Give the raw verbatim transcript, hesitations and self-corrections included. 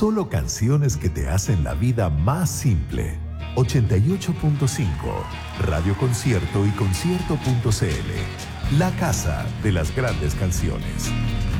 Solo canciones que te hacen la vida más simple. ochenta y ocho punto cinco, Radio Concierto y concierto punto c l. La casa de las grandes canciones.